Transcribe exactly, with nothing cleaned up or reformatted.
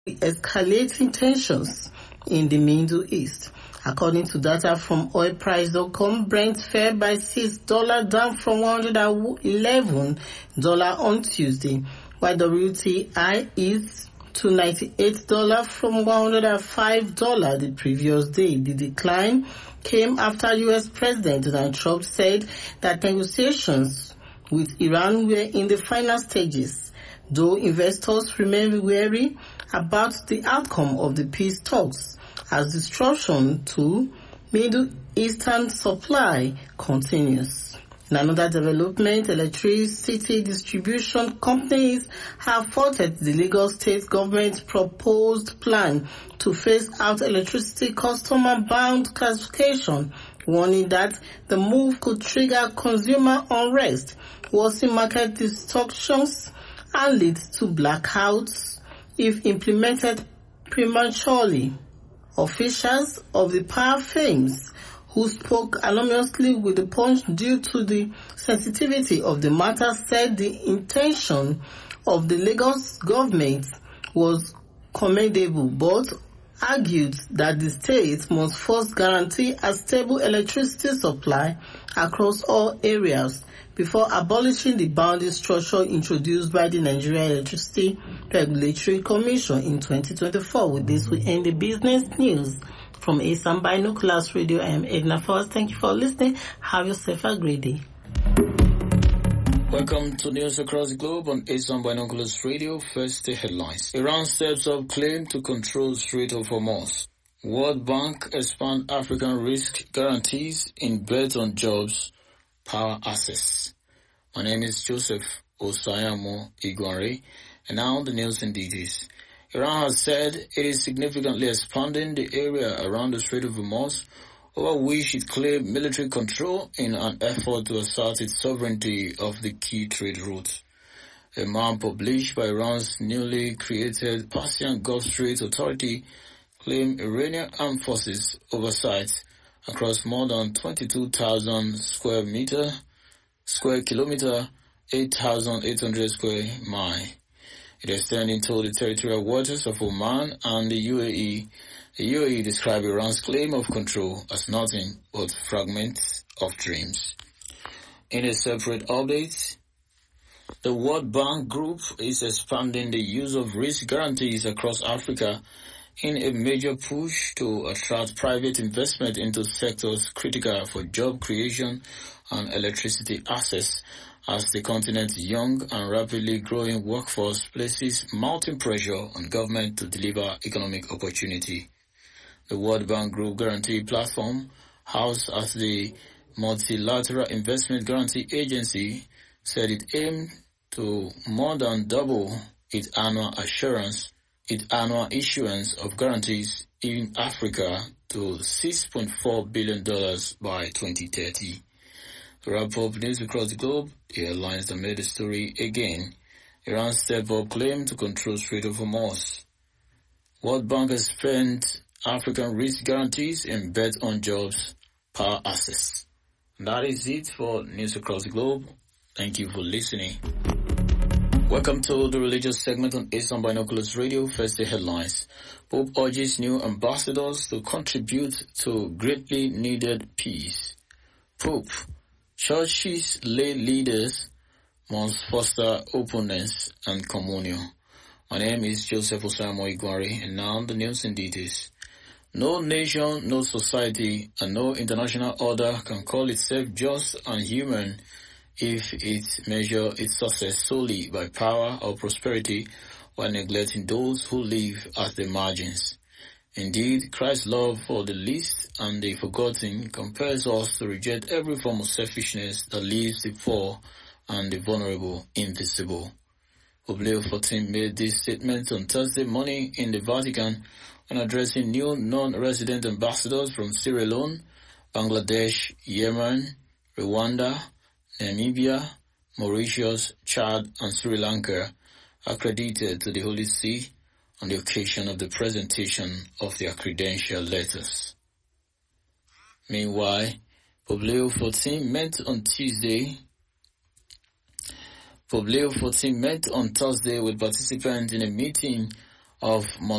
escalating tensions in the Middle East. According to data from oil price dot com, Brent fell by six dollars, down from one hundred eleven dollars on Tuesday, while W T I is to ninety-eight dollars from one hundred five dollars the previous day. The decline came after U S President Donald Trump said that negotiations with Iran were in the final stages, though investors remain wary about the outcome of the peace talks as disruption to Middle Eastern supply continues. In another development, electricity distribution companies have faulted the Lagos state government's proposed plan to phase out electricity customer-bound classification, warning that the move could trigger consumer unrest, worsen market distortions, and lead to blackouts if implemented prematurely. Officials of the power firms who spoke anonymously with the Punch due to the sensitivity of the matter said the intention of the Lagos government was commendable, but argued that the state must first guarantee a stable electricity supply across all areas before abolishing the boundary structure introduced by the Nigeria Electricity Regulatory Commission in twenty twenty-four. With this, we end the business news. From ASAM Binoculars Radio, I am Edna Forrest. Thank you for listening. Have yourself a great day. Welcome to News Across the Globe on ASAM Binoculars Radio. First, the headlines. Iran steps up claim to control Strait of Hormuz. World Bank expand African risk guarantees in bet on jobs, power access. My name is Joseph Osayamo Igwanre, and now the news in details. Iran has said it is significantly expanding the area around the Strait of Hormuz, over which it claimed military control in an effort to assert its sovereignty of the key trade route. A map published by Iran's newly created Persian Gulf Strait Authority claimed Iranian armed forces oversight across more than twenty-two thousand square meter, square kilometer, eight thousand eight hundred square mile. It extends into the territorial waters of Oman and the U A E. The U A E described Iran's claim of control as nothing but fragments of dreams. In a separate update, the World Bank Group is expanding the use of risk guarantees across Africa in a major push to attract private investment into sectors critical for job creation and electricity access, as the continent's young and rapidly growing workforce places mounting pressure on government to deliver economic opportunity. The World Bank Group Guarantee Platform, housed as the Multilateral Investment Guarantee Agency, said it aimed to more than double its annual assurance, its annual issuance of guarantees in Africa to six point four billion dollars by twenty thirty. To wrap up news across the globe, the airlines that made the story again. Iran stepped up claim to control Strait of Hormuz. World Bank has spent African risk guarantees and bet on jobs, power access. And that is it for news across the globe. Thank you for listening. Welcome to the religious segment on ASAM Binoculars Radio. First, the headlines. Pope urges new ambassadors to contribute to greatly needed peace. Pope, churches' lay leaders must foster openness and communion. My name is Joseph Osamo Igwari, and now the news in details. No nation, no society, and no international order can call itself just and human if it measures its success solely by power or prosperity while neglecting those who live at the margins. Indeed, Christ's love for the least and the forgotten compels us to reject every form of selfishness that leaves the poor and the vulnerable invisible. Pope Leo the fourteenth made this statement on Thursday morning in the Vatican when addressing new non-resident ambassadors from Sierra Leone, Bangladesh, Yemen, Rwanda, Namibia, Mauritius, Chad, and Sri Lanka, accredited to the Holy See on the occasion of the presentation of their credential letters. Meanwhile, Pope Leo the fourteenth met on Tuesday Pope Leo the fourteenth met on Thursday with participants in a meeting of